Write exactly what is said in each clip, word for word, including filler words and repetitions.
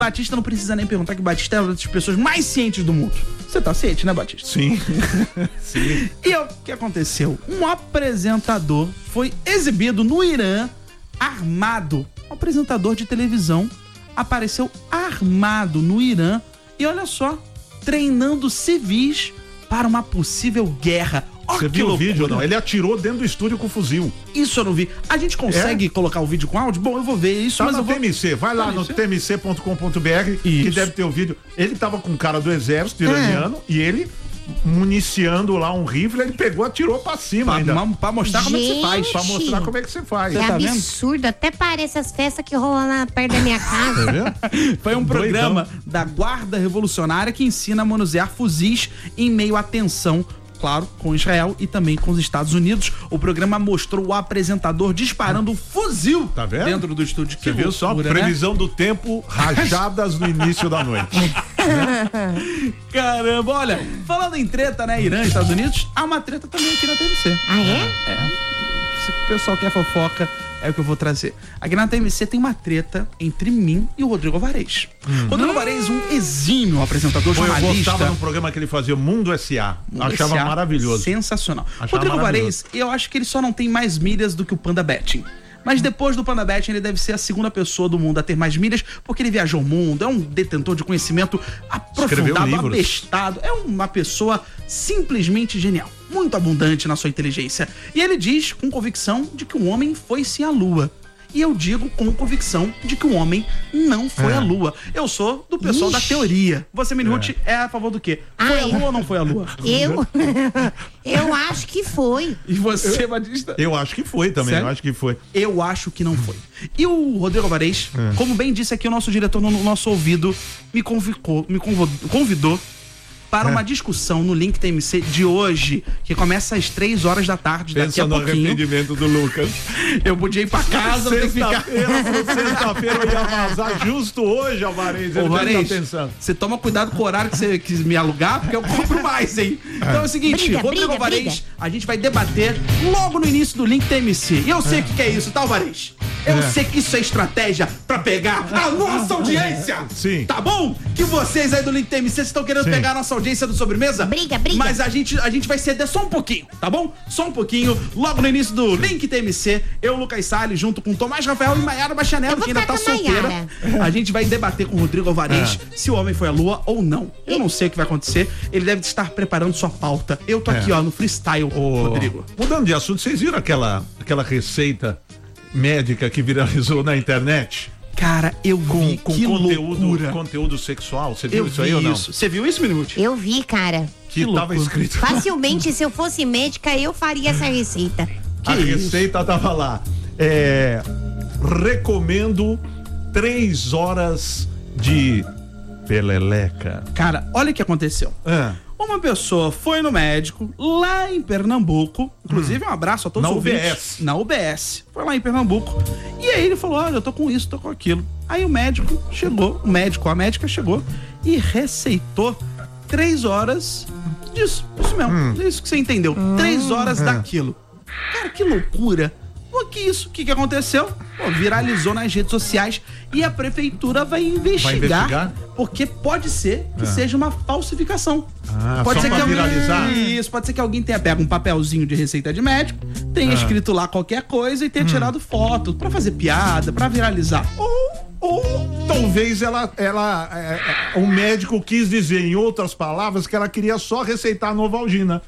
Batista não precisa nem perguntar que Batista é uma das pessoas mais cientes do mundo. Você tá ciente, né, Batista? Sim. Sim. E o que aconteceu? Um apresentador foi exibido no Irã armado. Um apresentador de televisão apareceu armado no Irã e olha só, treinando civis para uma possível guerra. Oh, Você viu loucura. o vídeo ou não? Ele atirou dentro do estúdio com fuzil. Isso eu não vi. A gente consegue é? colocar o vídeo com áudio? Bom, eu vou ver isso, tá mas na eu vou... T M C, vai lá T M C? No T M C ponto com ponto B R que deve ter o vídeo. Ele tava com um cara do exército iraniano é. e ele municiando lá um rifle, ele pegou, atirou pra cima pra, ainda. Pra mostrar Gente, como é que você faz. Pra mostrar como é que você faz. É tá absurdo, vendo? Até parece as festas que rolam na perto da minha casa. Tá vendo? Foi um programa Doidão. da Guarda Revolucionária que ensina a manusear fuzis em meio à tensão, claro, com Israel e também com os Estados Unidos. O programa mostrou o apresentador disparando um fuzil tá vendo? dentro do estúdio. Você viu só? Né? Previsão do tempo, rajadas no início da noite. Caramba, olha, falando em treta, né, Irã e Estados Unidos, há uma treta também aqui na T V C. Ah, é? É. Se o pessoal quer fofoca, é o que eu vou trazer. Aqui na T V C tem uma treta entre mim e o Rodrigo Alvarez. Hum. Rodrigo Alvarez, um exímio apresentador, Pô, jornalista. Eu gostava no programa que ele fazia, Mundo S A. Mundo Achava S A, maravilhoso. Sensacional. Achava Rodrigo maravilhoso. Alvarez, eu acho que ele só não tem mais milhas do que o Panda Betting. Mas depois do Panda Betting, ele deve ser a segunda pessoa do mundo a ter mais milhas, porque ele viajou o mundo, é um detentor de conhecimento aprofundado, abestado, é uma pessoa simplesmente genial, muito abundante na sua inteligência. E ele diz com convicção de que o homem foi sim à Lua. E eu digo com convicção de que o homem não foi é. à Lua. Eu sou do pessoal Ixi. da teoria. Você, Minuti, é. é a favor do quê? Foi Ai. à Lua ou não foi à Lua? Eu? Eu acho que foi. E você, Batista? Eu acho que foi também, Sério? eu acho que foi. Eu acho que não foi. E o Rodrigo Alvarez, é. como bem disse aqui o nosso diretor no nosso ouvido, me convocou, me convidou para é. uma discussão no Link T M C de hoje, que começa às três horas da tarde, Pensa daqui a no pouquinho. arrependimento do Lucas. Eu podia ir pra casa, não ter que ficar... Sexta-feira eu ia vazar justo hoje, Alvarez. Ô, Alvarez, tá pensando. você toma cuidado com o horário que você quis me alugar, porque eu compro mais, hein? Então é o seguinte, briga, Rodrigo briga, Alvarez, briga. a gente vai debater logo no início do Link T M C. E eu sei o é. que, que é isso, tá, Alvarez? Eu é. sei que isso é estratégia pra pegar a nossa audiência. Sim. Tá bom? Que vocês aí do Link T M C estão querendo Sim. pegar a nossa audiência do Sobremesa. Briga, briga. Mas a gente, a gente vai ceder só um pouquinho, tá bom? Só um pouquinho. Logo no início do Link T M C, eu, Lucas Salles, junto com Tomás Rafael e Maiara Bachanello, que ainda tá solteira. A gente vai debater com o Rodrigo Alvarez é. se o homem foi à Lua ou não. Eu não sei o que vai acontecer. Ele deve estar preparando sua pauta. Eu tô aqui, é. ó, no freestyle, Ô, Rodrigo. Mudando de assunto, vocês viram aquela, aquela receita médica que viralizou na internet? Cara, eu com, vi com que conteúdo, loucura. conteúdo sexual. Você viu eu isso aí ou não? Você viu isso, Minuti? Eu vi, cara. Que, que tava escrito. Facilmente, se eu fosse médica, eu faria essa receita. Que A isso? receita tava lá. É, recomendo três horas de peleleca. Cara, olha o que aconteceu. É. Uma pessoa foi no médico lá em Pernambuco, inclusive hum. um abraço a todos os ouvintes. Na U B S. Na U B S. Foi lá em Pernambuco. E aí ele falou, olha, eu tô com isso, tô com aquilo. Aí o médico chegou, o médico, a médica chegou e receitou três horas disso. Isso mesmo, hum. isso que você entendeu. Hum. Três horas é. daquilo. Cara, que loucura. O que isso? O que, que aconteceu? Pô, viralizou nas redes sociais e a prefeitura vai investigar, vai investigar? porque pode ser que é. seja uma falsificação. Ah, pode só ser que alguém... viralizar? Isso, pode ser que alguém tenha pego um papelzinho de receita de médico, tenha ah. escrito lá qualquer coisa e tenha hum. tirado foto pra fazer piada, pra viralizar. Ou, ou talvez ela, ela é, é, o médico quis dizer, em outras palavras, que ela queria só receitar a Novalgina.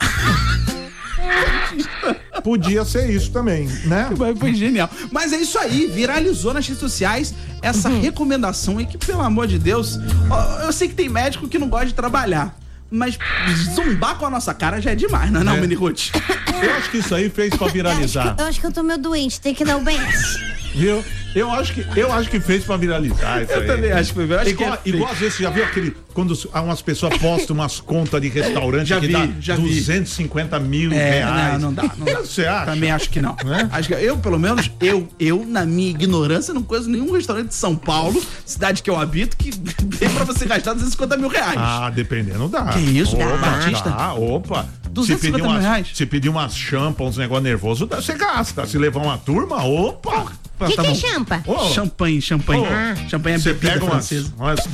Podia ser isso também, né? Foi genial. Mas é isso aí, viralizou nas redes sociais essa uhum. recomendação aí que, pelo amor de Deus, eu sei que tem médico que não gosta de trabalhar, mas zumbar com a nossa cara já é demais, não é, não, é. Mini Ruth? Eu acho que isso aí fez pra viralizar. Eu acho que eu, acho que eu tô meio doente, tem que dar o bem. Viu? Eu acho que, eu acho que fez pra viralizar isso Eu aí. também acho que foi. Acho igual, que é igual às vezes, você já viu aquele, quando umas pessoas postam umas contas de restaurante já que vi, dá já duzentos e cinquenta vi. mil é, reais. Não, não dá, não dá. Você acha? Também acho que não. É? Acho que eu, pelo menos, eu, eu, na minha ignorância, não conheço nenhum restaurante de São Paulo, cidade que eu habito, que tem pra você gastar duzentos e cinquenta mil reais. Ah, dependendo dá. Que isso? Opa, Batista? Dá, opa. duzentos e cinquenta mil reais? Se pedir umas champa, uns negócios nervosos, você gasta. Se levar uma turma, opa! O que, que é champa? Oh. Champanhe, champanhe. Oh. Champanhe é Você bebida pega umas, francesa. umas